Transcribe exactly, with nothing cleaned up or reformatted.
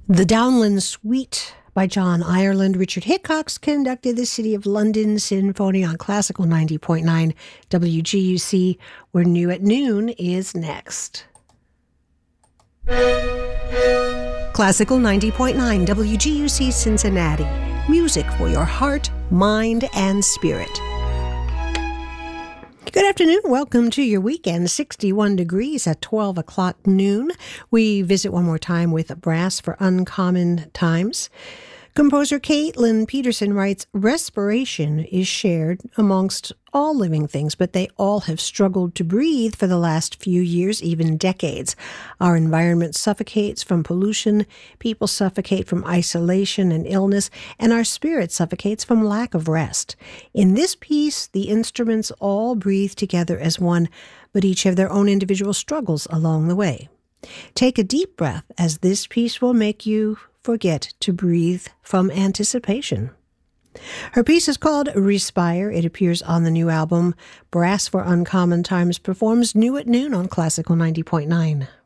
The Downland Suite by John Ireland. Richard Hickox conducted the City of London Symphony on Classical ninety point nine W G U C, where New at Noon is next. Classical ninety point nine W G U C Cincinnati. Music for your heart, mind, and spirit. Good afternoon. Welcome to your weekend. sixty-one degrees at twelve o'clock noon. We visit one more time with Brass for Uncommon Times. Composer Caitlin Peterson writes, respiration is shared amongst all living things, but they all have struggled to breathe for the last few years, even decades. Our environment suffocates from pollution, people suffocate from isolation and illness, and our spirit suffocates from lack of rest. In this piece, the instruments all breathe together as one, but each have their own individual struggles along the way. Take a deep breath, as this piece will make you forget to breathe from anticipation. Her piece is called Respire. It appears on the new album. Brass for Uncommon Times performs New at Noon on Classical ninety point nine.